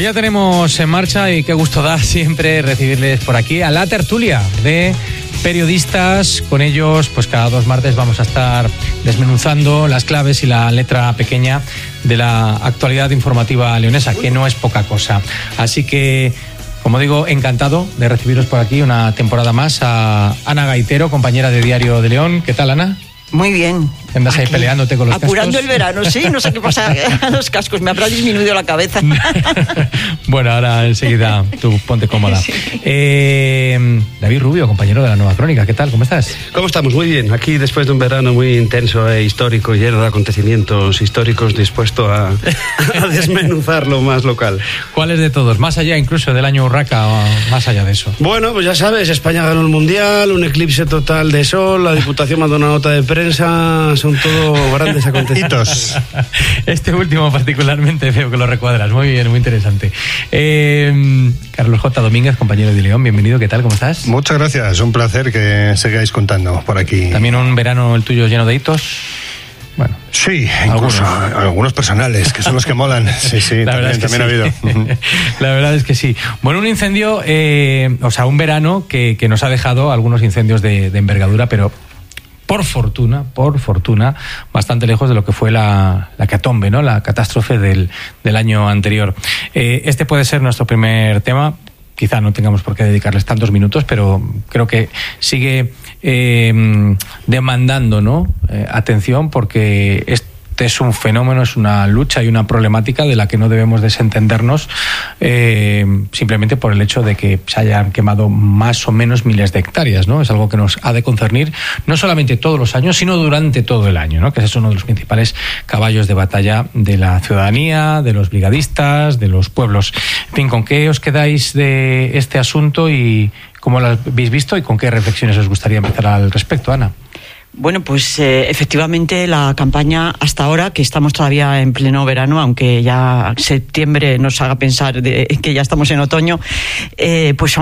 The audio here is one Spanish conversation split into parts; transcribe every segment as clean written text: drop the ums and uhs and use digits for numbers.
Pues ya tenemos en marcha y qué gusto da siempre recibirles por aquí a la tertulia de periodistas. Con ellos, pues cada 2 martes vamos a estar desmenuzando las claves y la letra pequeña de la actualidad informativa leonesa, que no es poca cosa. Así que, como digo, encantado de recibiros por aquí una temporada más a Ana Gaitero, compañera de Diario de León. ¿Qué tal, Ana? Muy bien. ¿Andas ahí peleándote con los cascos? Apurando el verano, sí, no sé qué pasa a los cascos, me habrá disminuido la cabeza. Bueno, ahora enseguida tú ponte cómoda. Sí. David Rubio, compañero de La Nueva Crónica, ¿qué tal? ¿Cómo estás? ¿Cómo estamos? Muy bien. Aquí después de un verano muy intenso e histórico, lleno de acontecimientos históricos, dispuesto a desmenuzar lo más local. ¿Cuáles de todos? Más allá incluso del año Urraca o más allá de eso. Bueno, pues ya sabes, España ganó el Mundial, un eclipse total de sol, la Diputación mandó una nota de prensa, son todo grandes acontecimientos. Este último particularmente veo que lo recuadras. Muy bien, muy interesante. Carlos J. Domínguez, compañero de León, bienvenido, ¿qué tal? ¿Cómo estás? Muchas gracias, un placer que sigáis contando por aquí. ¿También un verano el tuyo lleno de hitos? Bueno, sí, incluso algunos personales, que son los que molan. Sí, la también ha habido. La verdad es que sí. Bueno, un incendio, un verano que nos ha dejado algunos incendios de envergadura, pero por fortuna, bastante lejos de lo que fue la hecatombe, ¿no? La catástrofe del año anterior. Este puede ser nuestro primer tema. Quizá no tengamos por qué dedicarles tantos minutos, pero creo que sigue demandando, ¿no? Atención, porque este es un fenómeno, es una lucha y una problemática de la que no debemos desentendernos simplemente por el hecho de que se hayan quemado más o menos miles de hectáreas, ¿no? Es algo que nos ha de concernir no solamente todos los años, sino durante todo el año, ¿no? Que ese es uno de los principales caballos de batalla de la ciudadanía, de los brigadistas, de los pueblos. En fin, ¿con qué os quedáis de este asunto y cómo lo habéis visto y con qué reflexiones os gustaría empezar al respecto, Ana? Bueno, pues efectivamente la campaña hasta ahora, que estamos todavía en pleno verano, aunque ya septiembre nos haga pensar que ya estamos en otoño, pues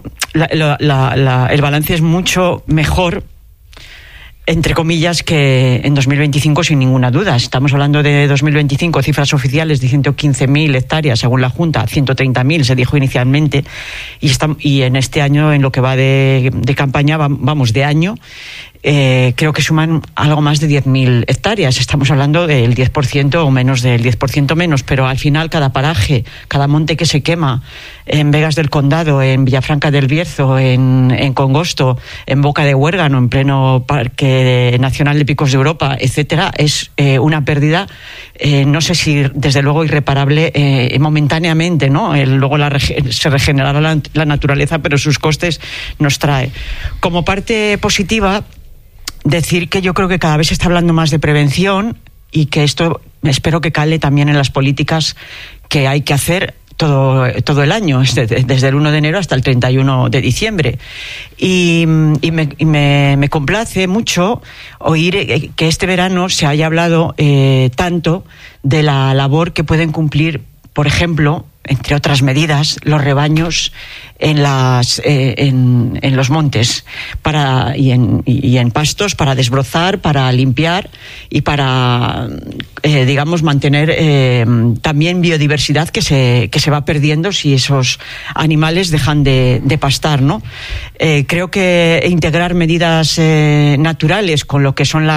el balance es mucho mejor, entre comillas, que en 2025, sin ninguna duda. Estamos hablando de 2025, cifras oficiales de 115.000 hectáreas, según la Junta, 130.000 se dijo inicialmente, y en este año, en lo que va de campaña, vamos, de año, creo que suman algo más de 10.000 hectáreas. Estamos hablando del 10% o menos del 10% menos, pero al final cada paraje, cada monte que se quema en Vegas del Condado, en Villafranca del Bierzo, en Congosto, en Boca de Huérgano, en pleno Parque Nacional de Picos de Europa, etcétera, es una pérdida, no sé si desde luego irreparable momentáneamente, ¿no? Luego se regenerará la naturaleza, pero sus costes nos trae. Como parte positiva, decir que yo creo que cada vez se está hablando más de prevención y que esto espero que cale también en las políticas que hay que hacer todo el año, desde el 1 de enero hasta el 31 de diciembre. Y me complace mucho oír que este verano se haya hablado tanto de la labor que pueden cumplir, por ejemplo, entre otras medidas, los rebaños en los montes y en pastos para desbrozar, para limpiar y para mantener también biodiversidad que se va perdiendo si esos animales dejan de pastar, ¿no? Creo que integrar medidas naturales con lo que son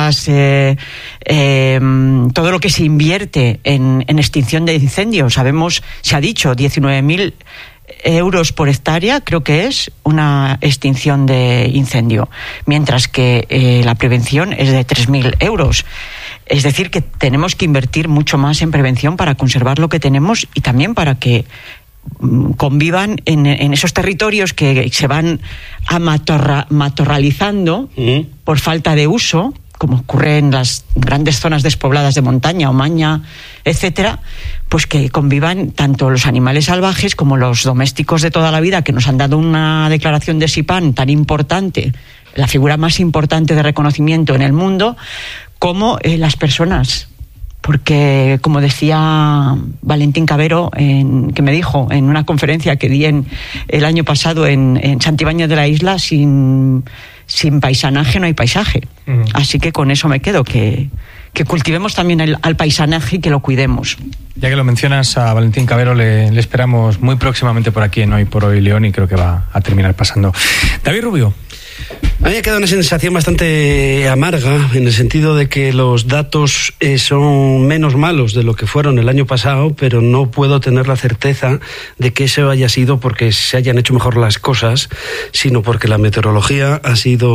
todo lo que se invierte en extinción de incendios. Se ha dicho 19.000 euros por hectárea, creo que es una extinción de incendio, mientras que la prevención es de 3.000 euros. Es decir, que tenemos que invertir mucho más en prevención para conservar lo que tenemos y también para que convivan en esos territorios que se van matorralizando por falta de uso, como ocurre en las grandes zonas despobladas de montaña, Omaña, etcétera, pues que convivan tanto los animales salvajes como los domésticos de toda la vida, que nos han dado una declaración de SIPAN tan importante, la figura más importante de reconocimiento en el mundo, como las personas. Porque, como decía Valentín Cabero, que me dijo en una conferencia que di el año pasado en Santibáñez de la Isla, sin paisanaje no hay paisaje. Así que con eso me quedo, que cultivemos también al paisanaje y que lo cuidemos. Ya que lo mencionas, a Valentín Cabero le esperamos muy próximamente por aquí en Hoy por Hoy León, y creo que va a terminar pasando. David Rubio. A mí me ha quedado una sensación bastante amarga, en el sentido de que los datos son menos malos de lo que fueron el año pasado, pero no puedo tener la certeza de que eso haya sido porque se hayan hecho mejor las cosas, sino porque la meteorología ha sido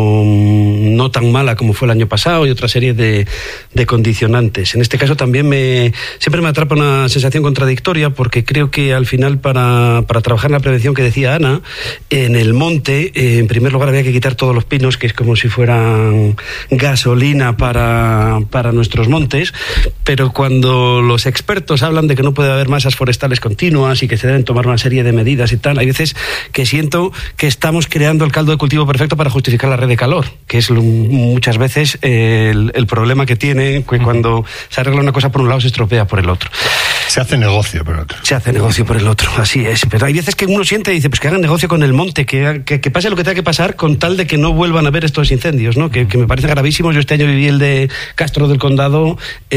no tan mala como fue el año pasado, y otra serie de condicionantes. En este caso también siempre me atrapa una sensación contradictoria, porque creo que al final para trabajar en la prevención que decía Ana, en el monte, en primer lugar había que quitar todos los pinos, que es como si fueran gasolina para nuestros montes, pero cuando los expertos hablan de que no puede haber masas forestales continuas y que se deben tomar una serie de medidas y tal, hay veces que siento que estamos creando el caldo de cultivo perfecto para justificar la red de calor, que es muchas veces el problema que tiene, que cuando se arregla una cosa por un lado se estropea por el otro. Se hace negocio por el otro. Se hace negocio por el otro, así es. Pero hay veces que uno siente y dice, pues que hagan negocio con el monte, que pase lo que tenga que pasar con tal de que no vuelvan a haber estos incendios, ¿no? Que me parecen gravísimos. Yo este año viví el de Castro del Condado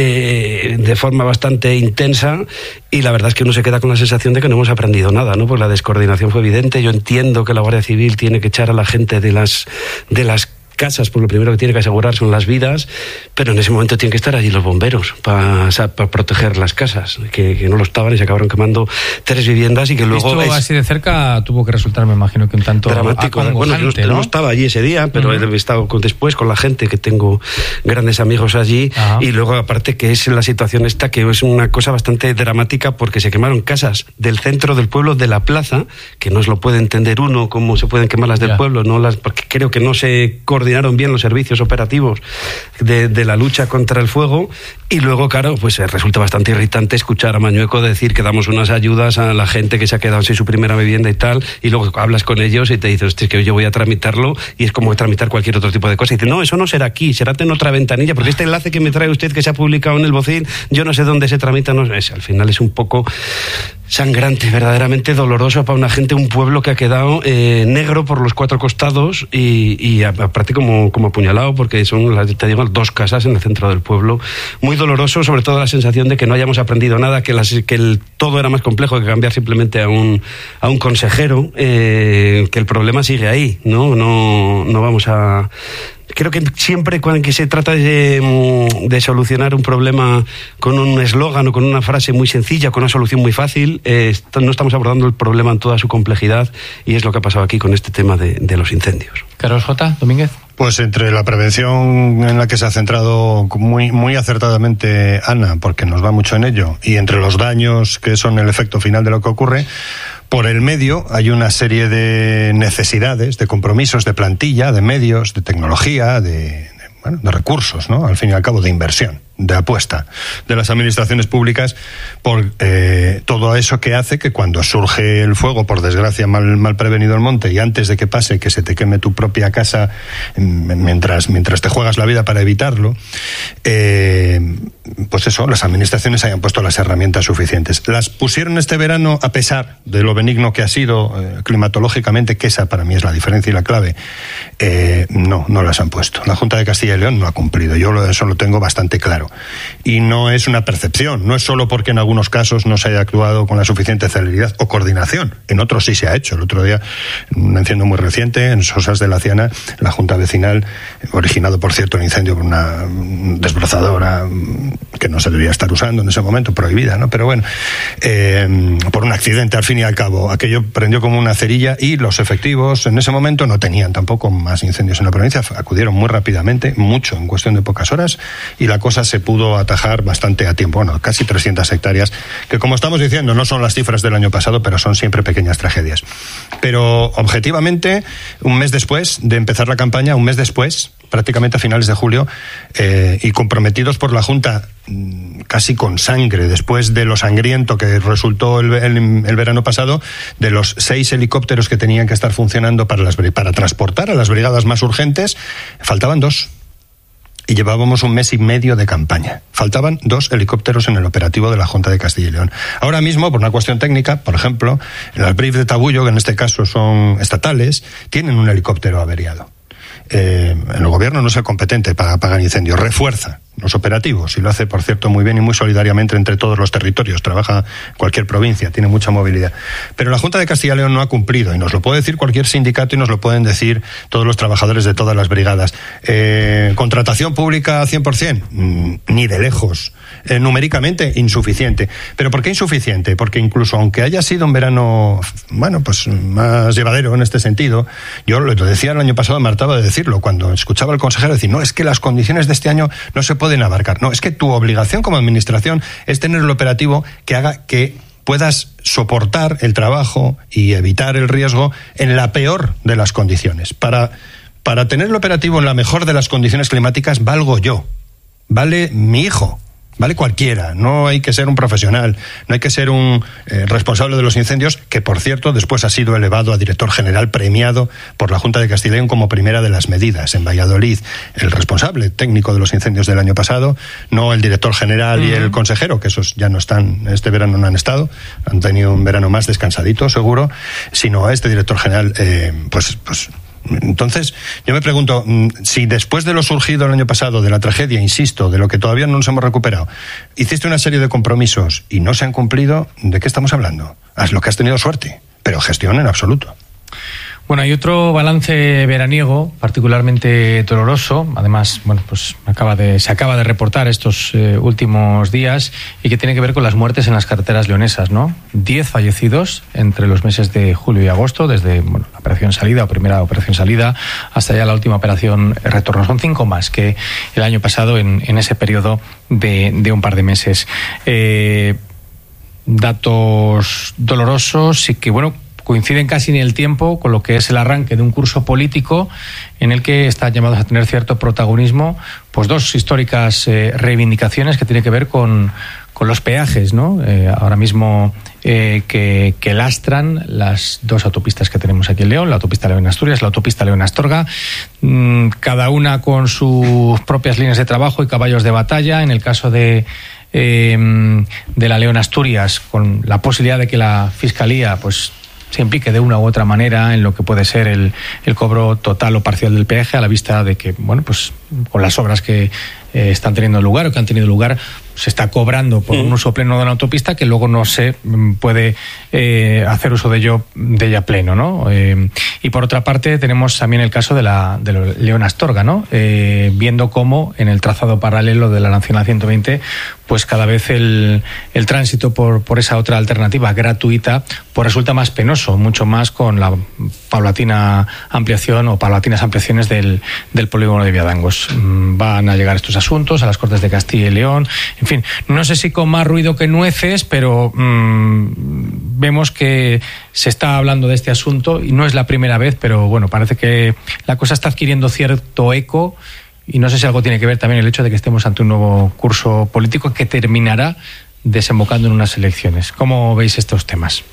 de forma bastante intensa, y la verdad es que uno se queda con la sensación de que no hemos aprendido nada, ¿no? Pues la descoordinación fue evidente. Yo entiendo que la Guardia Civil tiene que echar a la gente de las casas, porque lo primero que tiene que asegurar son las vidas, pero en ese momento tienen que estar allí los bomberos para proteger las casas, que no lo estaban y se acabaron quemando 3 viviendas, y que luego... Visto así de cerca tuvo que resultar, me imagino, que un tanto dramático. Bueno, yo no estaba allí ese día, pero he estado después con la gente, que tengo grandes amigos allí. Ajá. Y luego aparte que es la situación esta, que es una cosa bastante dramática, porque se quemaron casas del centro del pueblo, de la plaza, que no se lo puede entender uno cómo se pueden quemar las del pueblo, porque creo que no se coordinaron bien los servicios operativos de la lucha contra el fuego. Y luego, claro, pues resulta bastante irritante escuchar a Mañueco decir que damos unas ayudas a la gente que se ha quedado sin su primera vivienda y tal, y luego hablas con ellos y te dicen, hostia, es que yo voy a tramitarlo, y es como tramitar cualquier otro tipo de cosa, y dicen, no, eso no será aquí, será en otra ventanilla, porque este enlace que me trae usted, que se ha publicado en el Bocín, yo no sé dónde se tramita, no es, al final es un poco sangrante, verdaderamente doloroso para una gente, un pueblo que ha quedado negro por los 4 costados, y aparte como apuñalado, porque son, te digo, 2 casas en el centro del pueblo. Muy doloroso, sobre todo la sensación de que no hayamos aprendido nada, que todo era más complejo que cambiar simplemente a un consejero, que el problema sigue ahí, no vamos a... Creo que siempre cuando se trata de solucionar un problema con un eslogan o con una frase muy sencilla, con una solución muy fácil, no estamos abordando el problema en toda su complejidad, y es lo que ha pasado aquí con este tema de los incendios. Carlos J. Domínguez. Pues entre la prevención, en la que se ha centrado muy, muy acertadamente Ana, porque nos va mucho en ello, y entre los daños que son el efecto final de lo que ocurre, por el medio hay una serie de necesidades, de compromisos, de plantilla, de medios, de tecnología, de recursos, ¿no? Al fin y al cabo, de inversión, de apuesta de las administraciones públicas por todo eso que hace que cuando surge el fuego, por desgracia mal prevenido el monte, y antes de que pase, que se te queme tu propia casa mientras te juegas la vida para evitarlo, pues eso, las administraciones hayan puesto las herramientas suficientes. Las pusieron este verano a pesar de lo benigno que ha sido climatológicamente, que esa para mí es la diferencia y la clave. No las han puesto. La Junta de Castilla y León no ha cumplido. Yo eso lo tengo bastante claro. Y no es una percepción, no es solo porque en algunos casos no se haya actuado con la suficiente celeridad o coordinación. En otros sí se ha hecho. El otro día, un incendio muy reciente en Sosas de la Ciana, la Junta Vecinal, originado por cierto un incendio por una desbrozadora que no se debía estar usando en ese momento, prohibida, ¿no? Pero bueno, por un accidente al fin y al cabo, aquello prendió como una cerilla, y los efectivos en ese momento no tenían tampoco más incendios en la provincia, acudieron muy rápidamente, mucho, en cuestión de pocas horas, y la cosa se pudo atajar bastante a tiempo. Bueno, casi 300 hectáreas, que como estamos diciendo, no son las cifras del año pasado, pero son siempre pequeñas tragedias. Pero objetivamente, un mes después de empezar la campaña, un mes después, prácticamente a finales de julio, y comprometidos por la Junta casi con sangre, después de lo sangriento que resultó el verano pasado, de los 6 helicópteros que tenían que estar funcionando para transportar a las brigadas más urgentes, faltaban 2. Y llevábamos un mes y medio de campaña. Faltaban 2 helicópteros en el operativo de la Junta de Castilla y León. Ahora mismo, por una cuestión técnica, por ejemplo, el Albrief de Tabullo, que en este caso son estatales, tienen un helicóptero averiado. el gobierno no es el competente para apagar incendios, refuerza los operativos, y lo hace, por cierto, muy bien y muy solidariamente entre todos los territorios. Trabaja en cualquier provincia, tiene mucha movilidad. Pero la Junta de Castilla y León no ha cumplido, y nos lo puede decir cualquier sindicato y nos lo pueden decir todos los trabajadores de todas las brigadas. ¿Contratación pública 100%? Ni de lejos. Numéricamente insuficiente. ¿Pero por qué insuficiente? Porque incluso aunque haya sido un verano, bueno, pues más llevadero en este sentido, yo lo decía el año pasado, me hartaba de decirlo, cuando escuchaba al consejero decir, no, es que las condiciones de este año no se pueden abarcar. No, es que tu obligación como administración es tener el operativo que haga que puedas soportar el trabajo y evitar el riesgo en la peor de las condiciones. Para tener el operativo en la mejor de las condiciones climáticas valgo yo, vale mi hijo, vale cualquiera. No hay que ser un profesional, no hay que ser un responsable de los incendios, que por cierto después ha sido elevado a director general premiado por la Junta de Castilla y León como primera de las medidas. En Valladolid, el responsable técnico de los incendios del año pasado, no el director general y el consejero, que esos ya no están, este verano no han estado, han tenido un verano más descansadito seguro, sino este director general, pues entonces, yo me pregunto, si después de lo surgido el año pasado, de la tragedia, insisto, de lo que todavía no nos hemos recuperado, hiciste una serie de compromisos y no se han cumplido, ¿de qué estamos hablando? Haz lo que has tenido suerte, pero gestión en absoluto. Bueno, hay otro balance veraniego particularmente doloroso, además, bueno, pues se acaba de reportar estos últimos días, y que tiene que ver con las muertes en las carreteras leonesas, ¿no? 10 fallecidos entre los meses de julio y agosto, desde la operación salida o primera operación salida hasta ya la última operación retorno. Son 5 más que el año pasado en ese periodo de un par de meses. Datos dolorosos y que, bueno, coinciden casi en el tiempo con lo que es el arranque de un curso político en el que están llamados a tener cierto protagonismo pues dos históricas reivindicaciones que tienen que ver con los peajes, ¿no? Ahora mismo que lastran las dos autopistas que tenemos aquí en León, la autopista León-Asturias, la autopista León-Astorga, cada una con sus propias líneas de trabajo y caballos de batalla. En el caso de la León-Asturias, con la posibilidad de que la Fiscalía pues se implique de una u otra manera en lo que puede ser el cobro total o parcial del peaje, a la vista de que, bueno, pues con las obras que están teniendo lugar o que han tenido lugar, se está cobrando por un uso pleno de una autopista que luego no se puede hacer uso de ella pleno, ¿no? Y por otra parte tenemos también el caso de la León-Astorga, ¿no? Viendo cómo en el trazado paralelo de la Nacional 120 pues cada vez el tránsito por esa otra alternativa gratuita pues resulta más penoso, mucho más con la paulatina ampliación o paulatinas ampliaciones del polígono de Viadangos. Van a llegar estos asuntos a las Cortes de Castilla y León. En fin, no sé si con más ruido que nueces, pero vemos que se está hablando de este asunto y no es la primera vez, pero bueno, parece que la cosa está adquiriendo cierto eco y no sé si algo tiene que ver también el hecho de que estemos ante un nuevo curso político que terminará desembocando en unas elecciones. ¿Cómo veis estos temas?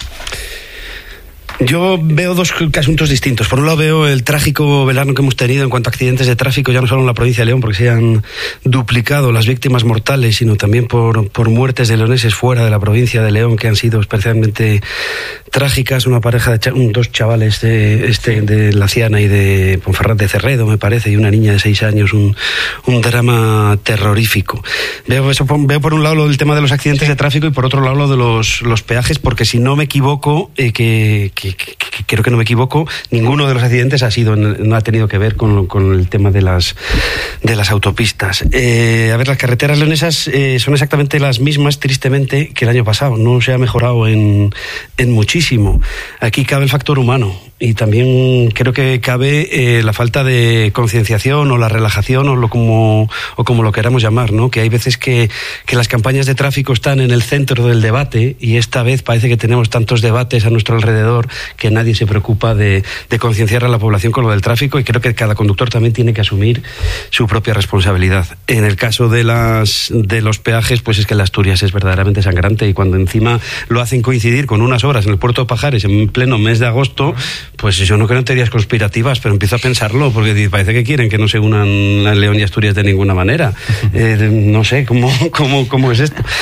Yo veo dos asuntos distintos. Por un lado veo el trágico verano que hemos tenido en cuanto a accidentes de tráfico, ya no solo en la provincia de León, porque se han duplicado las víctimas mortales, sino también por muertes de leoneses fuera de la provincia de León, que han sido especialmente trágicas. Una pareja de dos chavales de La Ciana y de Ponferrad de Cerredo, me parece, y una niña de 6 años, un drama terrorífico. Veo por un lado lo del tema de los accidentes de tráfico y por otro lado lo de los peajes, porque si no me equivoco, creo que no me equivoco, ninguno de los accidentes no ha tenido que ver con el tema de las autopistas. Las carreteras leonesas son exactamente las mismas, tristemente, que el año pasado. No se ha mejorado en muchísimo. Aquí cabe el factor humano y también creo que cabe la falta de concienciación o la relajación o como lo queramos llamar, ¿no? Que hay veces que las campañas de tráfico están en el centro del debate y esta vez parece que tenemos tantos debates a nuestro alrededor que nadie se preocupa de concienciar a la población con lo del tráfico, y creo que cada conductor también tiene que asumir su propia responsabilidad. En el caso de los peajes, pues es que la Asturias es verdaderamente sangrante, y cuando encima lo hacen coincidir con unas horas en el puerto de Pajares en pleno mes de agosto, pues yo no creo en teorías conspirativas, pero empiezo a pensarlo, porque parece que quieren que no se unan a León y Asturias de ninguna manera. No sé cómo es esto.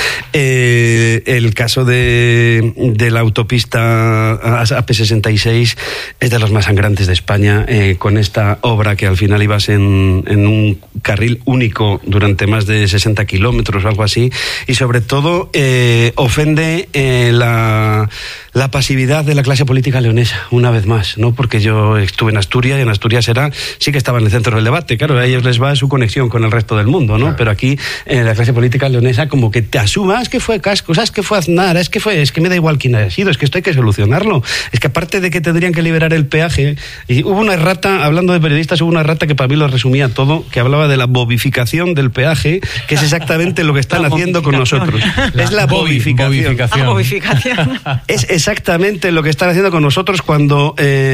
El caso de la autopista AP66 es de los más sangrantes de España, con esta obra que al final ibas en un carril único durante más de 60 kilómetros o algo así, y sobre todo ofende la pasividad de la clase política leonesa, una vez más, ¿no? Porque yo estuve en Asturias, y en Asturias sí que estaba en el centro del debate, claro, a ellos les va su conexión con el resto del mundo, ¿no? Claro. Pero aquí la clase política leonesa como que te asuma, es que fue Casco, es que fue Aznar, es que me da igual quién haya sido, es que esto hay que solucionarlo, es que aparte de que tendrían que liberar el peaje, y hubo una errata, hablando de periodistas, hubo una errata que para mí lo resumía todo, que hablaba de la bobificación del peaje, que es exactamente lo que están haciendo con nosotros. Es la bobificación. Es exactamente lo que están haciendo con nosotros cuando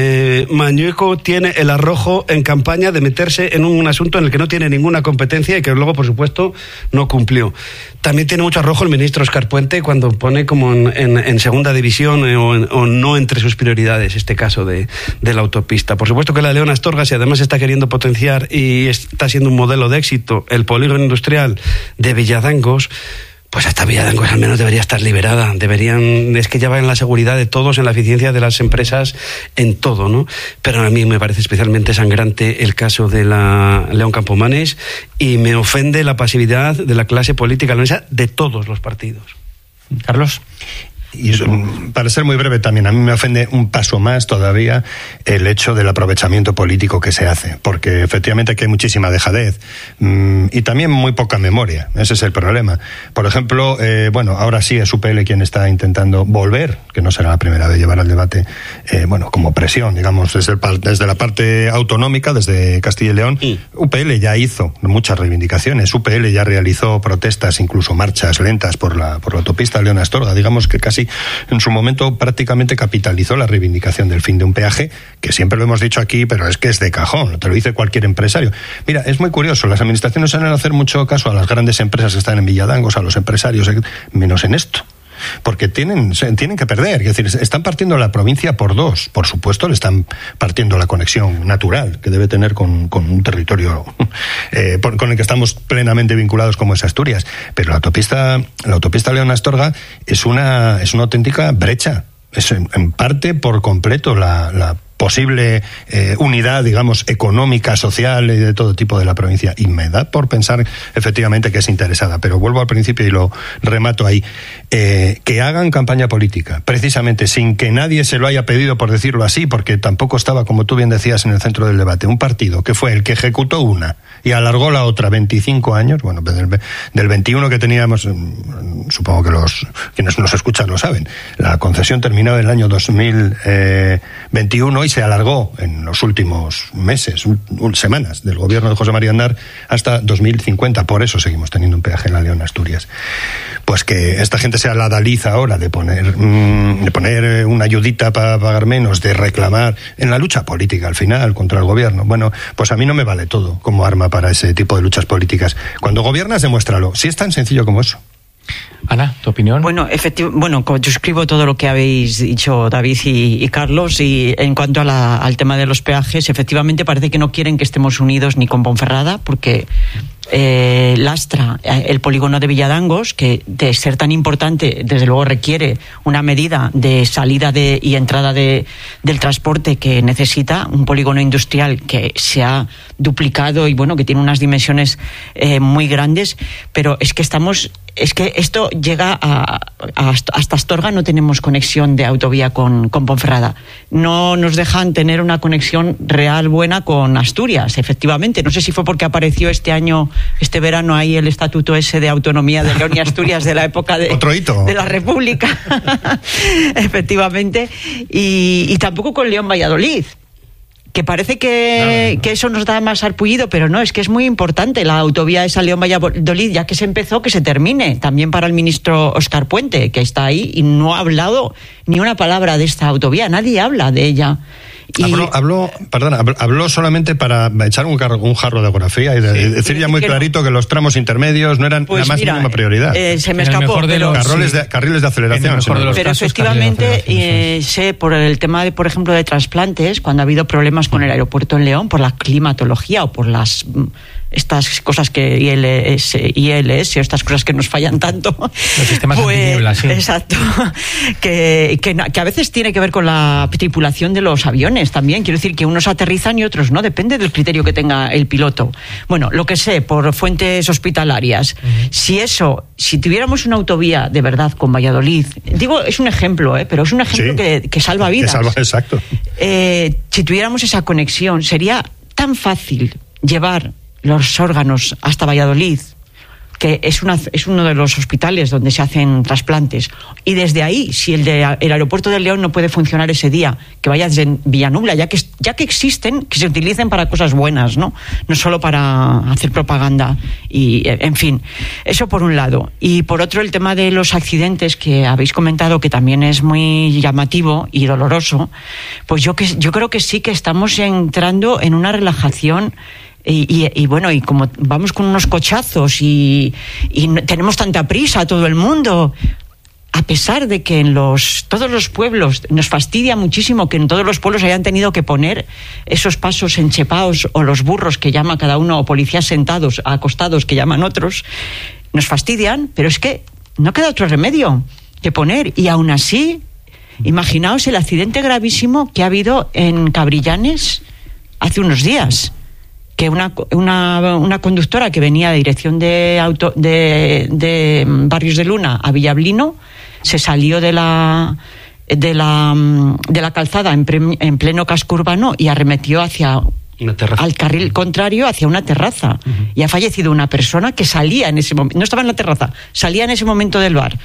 Mañueco tiene el arrojo en campaña de meterse en un asunto en el que no tiene ninguna competencia y que luego, por supuesto, no cumplió. También tiene mucho arrojo el ministro Óscar Puente cuando pone como en segunda división o no entre sus prioridades este caso de la autopista. Por supuesto que la de León Astorga, si además está queriendo potenciar y está siendo un modelo de éxito el polígono industrial de Villadangos, pues hasta Villadangos al menos debería estar liberada. Es que ya va en la seguridad de todos, en la eficiencia de las empresas, en todo, ¿no? Pero a mí me parece especialmente sangrante el caso de la León Campomanes y me ofende la pasividad de la clase política leonesa de todos los partidos. Carlos. Y para ser muy breve también, a mí me ofende un paso más todavía el hecho del aprovechamiento político que se hace, porque efectivamente aquí hay muchísima dejadez y también muy poca memoria, ese es el problema. Por ejemplo, ahora sí es UPL quien está intentando volver, que no será la primera vez, llevar al debate, como presión, digamos, desde la parte autonómica, desde Castilla y León. UPL ya hizo muchas reivindicaciones, UPL ya realizó protestas, incluso marchas lentas por la autopista León Astorga, digamos que casi en su momento prácticamente capitalizó la reivindicación del fin de un peaje, que siempre lo hemos dicho aquí, pero es que es de cajón, te lo dice cualquier empresario. Mira, es muy curioso, las administraciones suelen hacer mucho caso a las grandes empresas que están en Villadangos, a los empresarios, menos en esto. Porque tienen que perder, es decir, están partiendo la provincia por dos. Por supuesto, le están partiendo la conexión natural que debe tener con un territorio con el que estamos plenamente vinculados como es Asturias. Pero la autopista León Astorga es una auténtica brecha. Es en parte por completo la posible unidad, digamos, económica, social y de todo tipo de la provincia. Y me da por pensar efectivamente que es interesada. Pero vuelvo al principio y lo remato ahí. Que hagan campaña política, precisamente sin que nadie se lo haya pedido, por decirlo así, porque tampoco estaba, como tú bien decías, en el centro del debate. Un partido que fue el que ejecutó una y alargó la otra 25 años, bueno, del 21 que teníamos, supongo que quienes nos escuchan lo saben, la concesión terminó en el año 2021 y se alargó en los últimos meses, semanas del gobierno de José María Aznar hasta 2050. Por eso seguimos teniendo un peaje en la León Asturias. Pues que esta gente sea la Dalí ahora de poner una ayudita para pagar menos, de reclamar en la lucha política al final contra el gobierno. Bueno, pues a mí no me vale todo como arma para ese tipo de luchas políticas. Cuando gobiernas, demuéstralo. Si es tan sencillo como eso. Ana, ¿tu opinión? Bueno, yo escribo todo lo que habéis dicho David y Carlos, y en cuanto al tema de los peajes, efectivamente parece que no quieren que estemos unidos ni con Ponferrada, porque lastra el polígono de Villadangos, que de ser tan importante, desde luego requiere una medida de salida y entrada del transporte que necesita, un polígono industrial que se ha duplicado y bueno, que tiene unas dimensiones muy grandes, pero es que esto llega hasta Astorga. No tenemos conexión de autovía con Ponferrada. No nos dejan tener una conexión real buena con Asturias, efectivamente. No sé si fue porque apareció este verano ahí el estatuto ese de autonomía de León y Asturias de la época de la República. Efectivamente. Y tampoco con León Valladolid, que parece que eso nos da más sarpullido, pero no, es que es muy importante la autovía esa León-Valladolid, ya que se empezó, que se termine, también para el ministro Óscar Puente, que está ahí y no ha hablado ni una palabra de esta autovía, nadie habla de ella. Habló solamente para echar un jarro de geografía y decir ya muy clarito que los tramos intermedios no eran la más mínima prioridad. Se me escapó. Carriles de aceleración. Pero efectivamente sé por el tema de, por ejemplo, de trasplantes, cuando ha habido problemas con el aeropuerto en León por la climatología o por estas cosas que ILS o estas cosas que nos fallan tanto. Los sistemas antiniebla, sí. Exacto. Que a veces tiene que ver con la tripulación de los aviones también. Quiero decir que unos aterrizan y otros no. Depende del criterio que tenga el piloto. Bueno, lo que sé, por fuentes hospitalarias. Si tuviéramos una autovía de verdad con Valladolid, digo, es un ejemplo, pero es un ejemplo que salva vidas. Exacto. Si tuviéramos esa conexión, sería tan fácil llevar los órganos hasta Valladolid, que es uno de los hospitales donde se hacen trasplantes, y desde ahí, si el aeropuerto de León no puede funcionar ese día, que vaya desde Villanubla, ya que existen, que se utilicen para cosas buenas, no solo para hacer propaganda, y en fin, eso por un lado. Y por otro, el tema de los accidentes que habéis comentado, que también es muy llamativo y doloroso, pues yo creo que sí que estamos entrando en una relajación. Y bueno, y como vamos con unos cochazos y tenemos tanta prisa todo el mundo, a pesar de que todos los pueblos nos fastidia muchísimo que en todos los pueblos hayan tenido que poner esos pasos enchepados o los burros que llama cada uno, o policías sentados, acostados que llaman otros, nos fastidian, pero es que no queda otro remedio que poner. Y aún así, imaginaos el accidente gravísimo que ha habido en Cabrillanes hace unos días, que una conductora que venía de dirección de Barrios de Luna a Villablino se salió de la calzada en pleno casco urbano y arremetió al carril contrario, hacia una terraza. Y ha fallecido una persona que salía en ese momento, no estaba en la terraza, salía en ese momento del bar.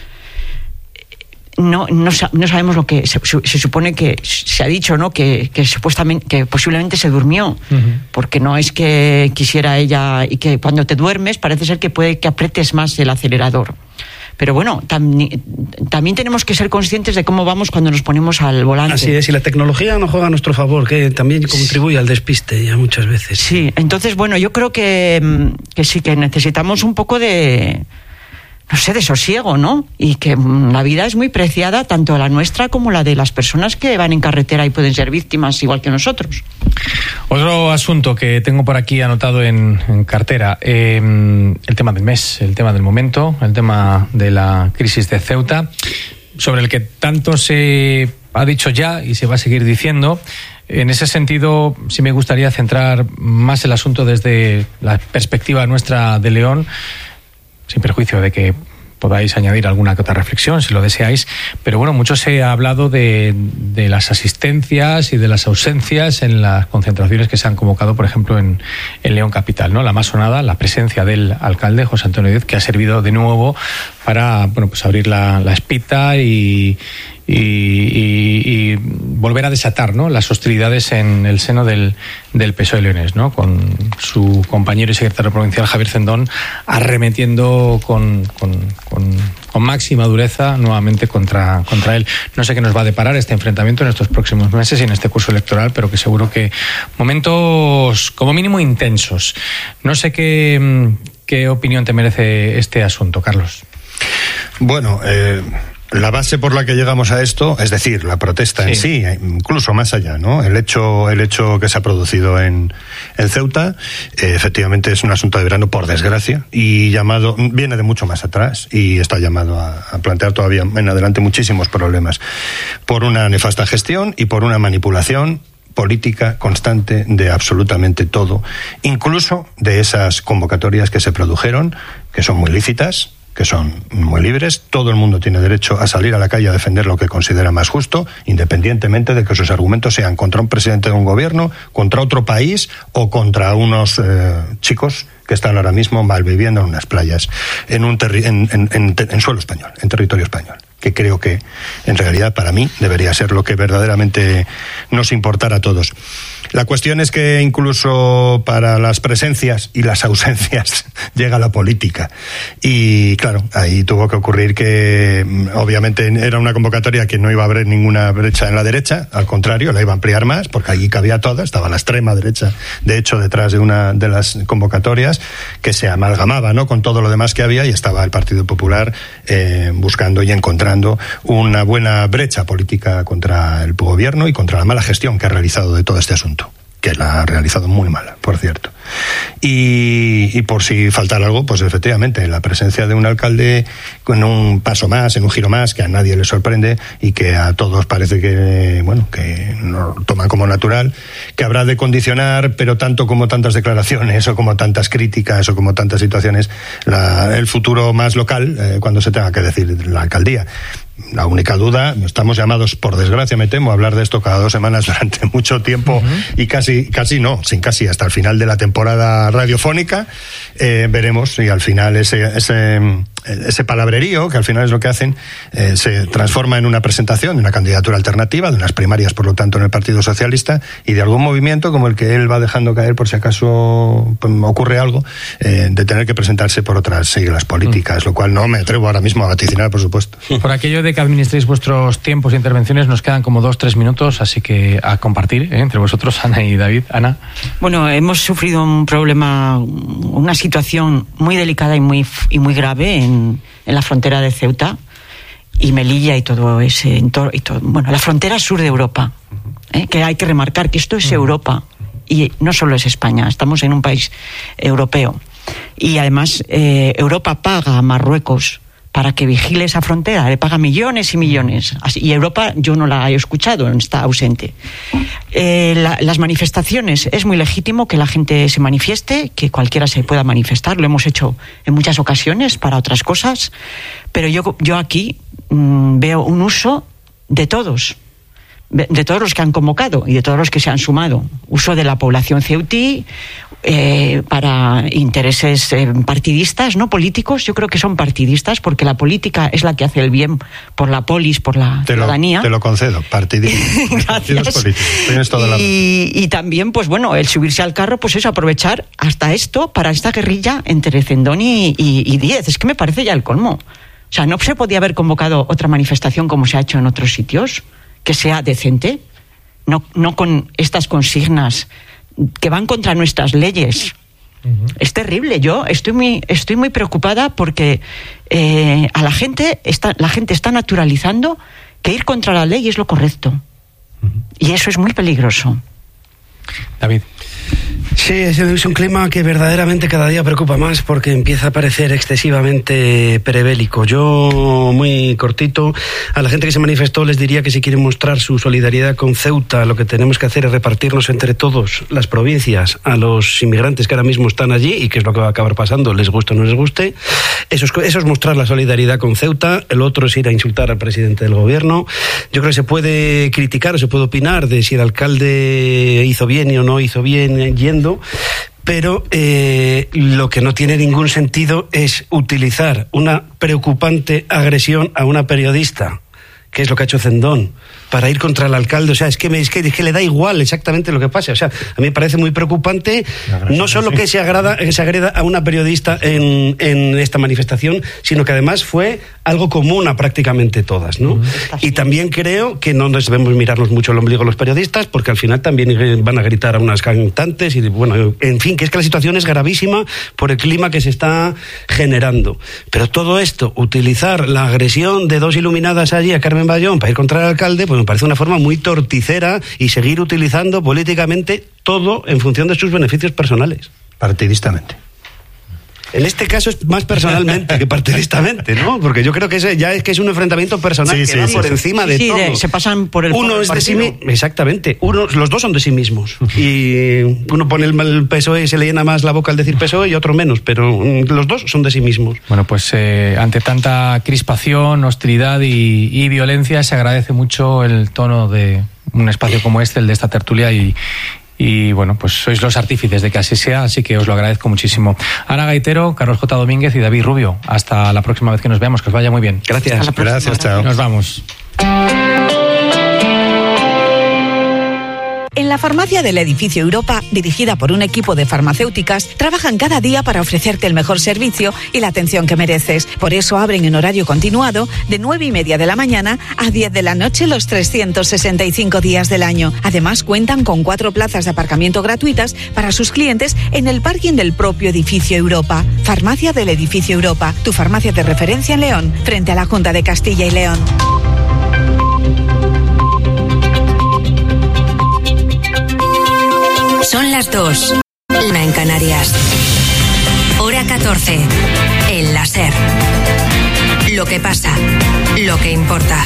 No sabemos lo que se supone, que se ha dicho, ¿no? Que supuestamente, que posiblemente se durmió, porque no es que quisiera ella, y que cuando te duermes parece ser que puede que apretes más el acelerador. Pero bueno, también tenemos que ser conscientes de cómo vamos cuando nos ponemos al volante. Así es, y la tecnología no juega a nuestro favor, que también contribuye al despiste ya muchas veces. Sí, entonces bueno, yo creo que sí, que necesitamos un poco de sosiego, ¿no? Y que la vida es muy preciada, tanto la nuestra como la de las personas que van en carretera y pueden ser víctimas igual que nosotros. Otro asunto que tengo por aquí anotado en cartera, el tema del mes, el tema del momento, el tema de la crisis de Ceuta, sobre el que tanto se ha dicho ya y se va a seguir diciendo. En ese sentido, sí me gustaría centrar más el asunto desde la perspectiva nuestra de León, sin perjuicio de que podáis añadir alguna que otra reflexión, si lo deseáis. Pero bueno, mucho se ha hablado de las asistencias y de las ausencias en las concentraciones que se han convocado, por ejemplo, en León Capital, ¿no? La más sonada, la presencia del alcalde, José Antonio Díez, que ha servido de nuevo para, bueno, pues abrir la espita y volver a desatar, ¿no?, las hostilidades en el seno del PSOE leonés, ¿no?, con su compañero y secretario provincial Javier Cendón arremetiendo con máxima dureza nuevamente contra él. No sé qué nos va a deparar este enfrentamiento en estos próximos meses y en este curso electoral, pero que seguro que momentos como mínimo intensos. No sé qué opinión te merece este asunto, Carlos. Bueno, la base por la que llegamos a esto, es decir, la protesta en sí, incluso más allá, ¿no? El hecho que se ha producido en Ceuta, efectivamente es un asunto de verano, por desgracia, y viene de mucho más atrás y está llamado a plantear todavía en adelante muchísimos problemas por una nefasta gestión y por una manipulación política constante de absolutamente todo, incluso de esas convocatorias que se produjeron, que son muy lícitas, que son muy libres. Todo el mundo tiene derecho a salir a la calle a defender lo que considera más justo, independientemente de que sus argumentos sean contra un presidente de un gobierno, contra otro país o contra unos chicos que están ahora mismo malviviendo en unas playas, en suelo español, en territorio español. que creo que en realidad para mí debería ser lo que verdaderamente nos importara a todos. La cuestión es que incluso para las presencias y las ausencias llega la política. Y claro, ahí tuvo que ocurrir que obviamente era una convocatoria que no iba a haber ninguna brecha en la derecha, al contrario, la iba a ampliar más, porque allí cabía toda, estaba la extrema derecha, de hecho, detrás de una de las convocatorias, que se amalgamaba, ¿no?, con todo lo demás que había, y estaba el Partido Popular buscando y encontrando una buena brecha política contra el gobierno y contra la mala gestión que ha realizado de todo este asunto, que la ha realizado muy mala, por cierto. Y por si faltara algo, pues efectivamente, la presencia de un alcalde con un paso más, en un giro más, que a nadie le sorprende y que a todos parece que, bueno, que lo toman como natural, que habrá de condicionar, pero tanto como tantas declaraciones o como tantas críticas o como tantas situaciones, el futuro más local, cuando se tenga que decir la alcaldía. La única duda, estamos llamados, por desgracia me temo, a hablar de esto cada 2 semanas durante mucho tiempo, y casi hasta el final de la temporada radiofónica, veremos si al final ese palabrerío, que al final es lo que hacen, se transforma en una presentación de una candidatura alternativa, de unas primarias, por lo tanto, en el Partido Socialista, y de algún movimiento como el que él va dejando caer por si acaso ocurre algo, de tener que presentarse por otras siglas políticas, lo cual no me atrevo ahora mismo a vaticinar, por supuesto. Por aquello de que administréis vuestros tiempos e intervenciones, nos quedan como 2-3 minutos, así que a compartir entre vosotros, Ana y David. Ana. Bueno, hemos sufrido un problema, una situación muy delicada y muy grave en la frontera de Ceuta y Melilla y todo ese entorno, bueno, la frontera sur de Europa, que hay que remarcar que esto es Europa y no solo es España, estamos en un país europeo, y además Europa paga a Marruecos para que vigile esa frontera, le paga millones y millones. Y Europa, yo no la he escuchado, está ausente. Las manifestaciones, es muy legítimo que la gente se manifieste, que cualquiera se pueda manifestar, lo hemos hecho en muchas ocasiones para otras cosas, pero yo aquí veo un uso de todos los que han convocado y de todos los que se han sumado. Uso de la población ceutí para intereses partidistas, no políticos. Yo creo que son partidistas, porque la política es la que hace el bien por la polis, por la ciudadanía. Te lo concedo, partidos políticos. Tienes toda la razón. Y también, pues bueno, el subirse al carro, pues eso, aprovechar hasta esto para esta guerrilla entre Zendón y Díez. Es que me parece ya el colmo. O sea, ¿no se podía haber convocado otra manifestación como se ha hecho en otros sitios, que sea decente? No con estas consignas que van contra nuestras leyes. Es terrible. Yo estoy muy preocupada porque a la gente está naturalizando que ir contra la ley es lo correcto. Y eso es muy peligroso. David. Sí, es un clima que verdaderamente cada día preocupa más, porque empieza a parecer excesivamente prebélico. Yo, muy cortito, a la gente que se manifestó les diría que si quieren mostrar su solidaridad con Ceuta, lo que tenemos que hacer es repartirnos entre todos las provincias a los inmigrantes que ahora mismo están allí, y que es lo que va a acabar pasando, les guste o no les guste. Eso es mostrar la solidaridad con Ceuta. El otro es ir a insultar al presidente del gobierno. Yo creo que se puede criticar o se puede opinar de si el alcalde hizo bien o no hizo bien yendo, pero lo que no tiene ningún sentido es utilizar una preocupante agresión a una periodista, que es lo que ha hecho Zendón, para ir contra el alcalde. O sea, es que le da igual exactamente lo que pase. O sea, a mí me parece muy preocupante, no solo que se agreda a una periodista en esta manifestación, sino que además fue algo común a prácticamente todas, ¿no? Y también creo que no nos debemos mirarnos mucho el ombligo los periodistas, porque al final también van a gritar a unas cantantes y, bueno, en fin, que es que la situación es gravísima por el clima que se está generando. Pero todo esto, utilizar la agresión de dos iluminadas allí a Carmen Bayón para ir contra el alcalde, pues me parece una forma muy torticera, y seguir utilizando políticamente todo en función de sus beneficios personales. Partidistamente. En este caso es más personalmente que partidistamente, ¿no? Porque yo creo que es un enfrentamiento personal que va por encima de todo. Se pasan por el uno es de sí mismo. Exactamente. Los dos son de sí mismos. Y uno pone el PSOE y se le llena más la boca al decir PSOE, y otro menos, pero los dos son de sí mismos. Bueno, pues ante tanta crispación, hostilidad y violencia, se agradece mucho el tono de un espacio como este, el de esta tertulia, y y bueno, pues sois los artífices de que así sea, así que os lo agradezco muchísimo. Ana Gaitero, Carlos J. Domínguez y David Rubio, hasta la próxima vez que nos veamos, que os vaya muy bien. Gracias. Gracias, chao. Nos vamos. En la farmacia del edificio Europa, dirigida por un equipo de farmacéuticas, trabajan cada día para ofrecerte el mejor servicio y la atención que mereces. Por eso abren en horario continuado de 9:30 de la mañana a 10 de la noche los 365 días del año. Además, cuentan con 4 plazas de aparcamiento gratuitas para sus clientes en el parking del propio edificio Europa. Farmacia del edificio Europa, tu farmacia de referencia en León, frente a la Junta de Castilla y León. Son las 2, una en Canarias. Hora 14, el láser. Lo que pasa, lo que importa.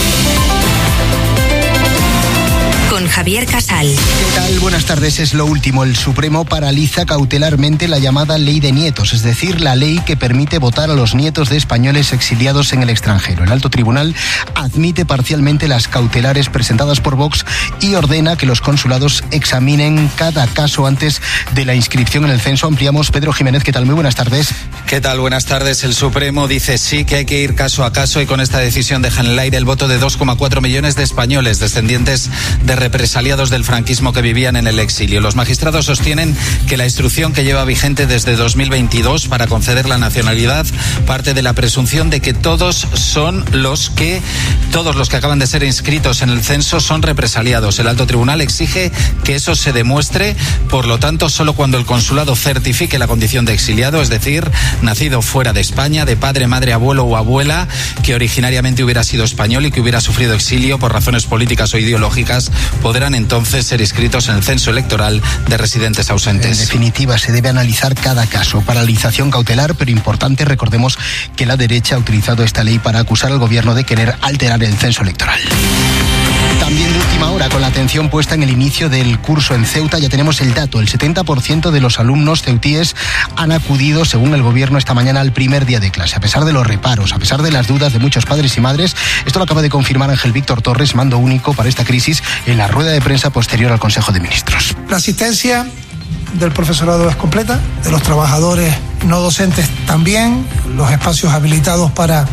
Con Javier Casal. ¿Qué tal? Buenas tardes. Es lo último. El Supremo paraliza cautelarmente la llamada Ley de Nietos, es decir, la ley que permite votar a los nietos de españoles exiliados en el extranjero. El Alto Tribunal admite parcialmente las cautelares presentadas por Vox y ordena que los consulados examinen cada caso antes de la inscripción en el censo. Ampliamos. Pedro Jiménez, ¿qué tal? Muy buenas tardes. ¿Qué tal? Buenas tardes. El Supremo dice sí que hay que ir caso a caso y con esta decisión deja en el aire el voto de 2,4 millones de españoles descendientes de represaliados del franquismo que vivían en el exilio. Los magistrados sostienen que la instrucción que lleva vigente desde 2022 para conceder la nacionalidad parte de la presunción de que todos los que acaban de ser inscritos en el censo son represaliados. El Alto Tribunal exige que eso se demuestre, por lo tanto, solo cuando el consulado certifique la condición de exiliado, es decir, nacido fuera de España, de padre, madre, abuelo o abuela, que originariamente hubiera sido español y que hubiera sufrido exilio por razones políticas o ideológicas, podrán entonces ser inscritos en el censo electoral de residentes ausentes. En definitiva, se debe analizar cada caso. Paralización cautelar, pero importante, recordemos que la derecha ha utilizado esta ley para acusar al gobierno de querer alterar el censo electoral. También de última hora, con la atención puesta en el inicio del curso en Ceuta, ya tenemos el dato. El 70% de los alumnos ceutíes han acudido, según el gobierno, esta mañana al primer día de clase. A pesar de los reparos, a pesar de las dudas de muchos padres y madres, esto lo acaba de confirmar Ángel Víctor Torres, mando único para esta crisis, en la rueda de prensa posterior al Consejo de Ministros. La asistencia del profesorado es completa, de los trabajadores no docentes también, los espacios habilitados para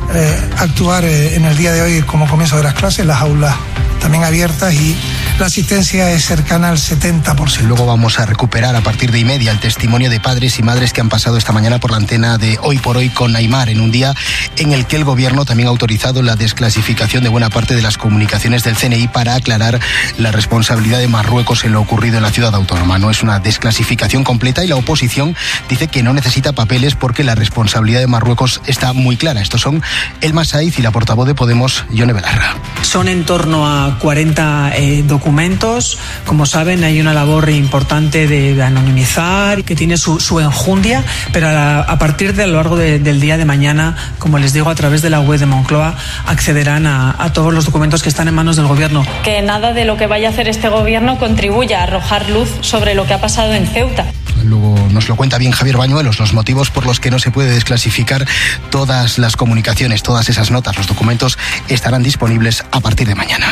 actuar en el día de hoy como comienzo de las clases, las aulas también abiertas y la asistencia es cercana al 70%. Luego vamos a recuperar a partir de 1:30 el testimonio de padres y madres que han pasado esta mañana por la antena de Hoy por Hoy con Aimar, en un día en el que el gobierno también ha autorizado la desclasificación de buena parte de las comunicaciones del CNI para aclarar la responsabilidad de Marruecos en lo ocurrido en la ciudad autónoma. No es una desclasificación completa y la oposición dice que no necesita papeles porque la responsabilidad de Marruecos está muy clara. Estos son Elma Saiz y la portavoz de Podemos, Yone Belarra. Son en torno a 40 documentos. Como saben, hay una labor importante de anonimizar, que tiene su enjundia, pero a partir de a lo largo del día de mañana, como les digo, a través de la web de Moncloa, accederán a todos los documentos que están en manos del gobierno. Que nada de lo que vaya a hacer este gobierno contribuya a arrojar luz sobre lo que ha pasado en Ceuta. Luego nos lo cuenta bien Javier Bañuelos, los motivos por los que no se puede desclasificar todas las comunicaciones, todas esas notas, los documentos estarán disponibles a partir de mañana.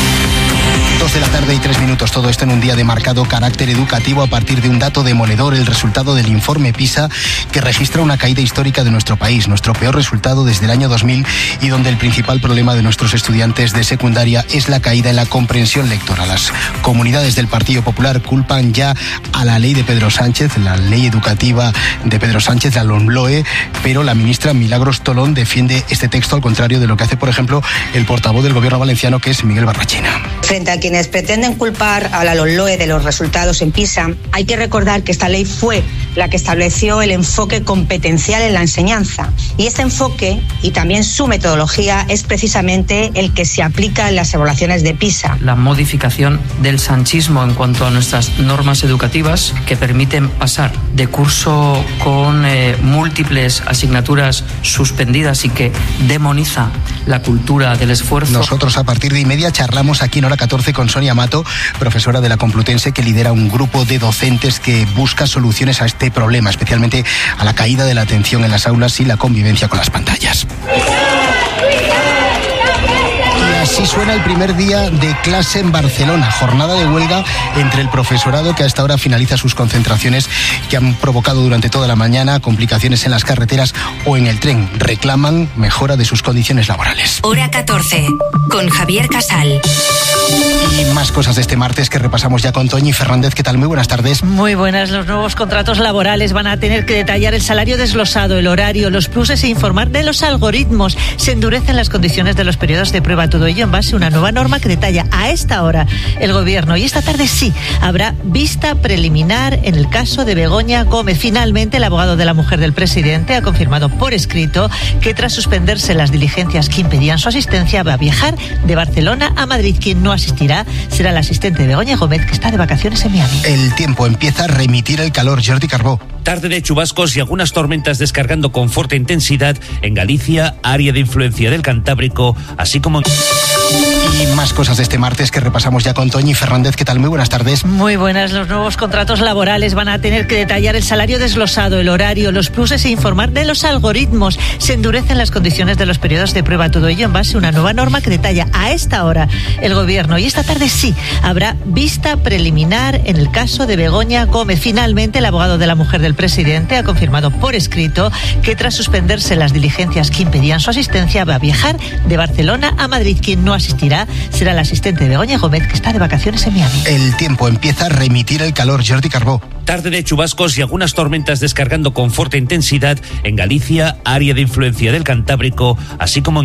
2:03 todo esto en un día de marcado carácter educativo a partir de un dato demoledor, el resultado del informe PISA, que registra una caída histórica de nuestro país, nuestro peor resultado desde el año 2000, y donde el principal problema de nuestros estudiantes de secundaria es la caída en la comprensión lectora. Las comunidades del Partido Popular culpan ya a la ley de Pedro Sánchez, la ley educativa de Pedro Sánchez, la LOMLOE, pero la ministra Milagros Tolón defiende este texto, al contrario de lo que hace, por ejemplo, el portavoz del gobierno valenciano, que es Miguel Barrachina. Frente a quienes pretenden culpar a la LOMLOE de los resultados en PISA, hay que recordar que esta ley fue la que estableció el enfoque competencial en la enseñanza. Y este enfoque, y también su metodología, es precisamente el que se aplica en las evaluaciones de PISA. La modificación del sanchismo en cuanto a nuestras normas educativas, que permiten pasar de curso con múltiples asignaturas suspendidas y que demoniza la cultura del esfuerzo. Nosotros a partir de 1:30 charlamos aquí en Hora 14 con Sonia Mato, profesora de la Complutense, que lidera un grupo de docentes que busca soluciones a este problema, especialmente a la caída de la atención en las aulas y la convivencia con las pantallas. Así suena el primer día de clase en Barcelona, jornada de huelga entre el profesorado que hasta ahora finaliza sus concentraciones que han provocado durante toda la mañana complicaciones en las carreteras o en el tren. Reclaman mejora de sus condiciones laborales. Hora 14, con Javier Casal. Y más cosas de este martes que repasamos ya con Toñi Fernández. ¿Qué tal? Muy buenas tardes. Muy buenas. Los nuevos contratos laborales van a tener que detallar el salario desglosado, el horario, los pluses e informar de los algoritmos. Se endurecen las condiciones de los periodos de prueba. Todo ello en base a una nueva norma que detalla a esta hora el Gobierno. Y esta tarde sí, habrá vista preliminar en el caso de Begoña Gómez. Finalmente, el abogado de la mujer del presidente ha confirmado por escrito que tras suspenderse las diligencias que impedían su asistencia, va a viajar de Barcelona a Madrid. Quien no asistirá será el asistente de Begoña Gómez, que está de vacaciones en Miami. El tiempo empieza a remitir el calor. Jordi Carbó. Tarde de chubascos y algunas tormentas descargando con fuerte intensidad en Galicia, área de influencia del Cantábrico, así como... Y más cosas de este martes que repasamos ya con Toñi Fernández. ¿Qué tal? Muy buenas tardes. Muy buenas. Los nuevos contratos laborales van a tener que detallar el salario desglosado, el horario, los pluses e informar de los algoritmos. Se endurecen las condiciones de los periodos de prueba. Todo ello en base a una nueva norma que detalla a esta hora el Gobierno. Y esta tarde sí, habrá vista preliminar en el caso de Begoña Gómez. Finalmente, el abogado de la mujer del presidente ha confirmado por escrito que tras suspenderse las diligencias que impedían su asistencia, va a viajar de Barcelona a Madrid. Quien no asistirá será el asistente de Begoña Gómez, que está de vacaciones en Miami. El tiempo empieza a remitir el calor. Jordi Carbó. Tarde de chubascos y algunas tormentas descargando con fuerte intensidad en Galicia, área de influencia del Cantábrico, así como en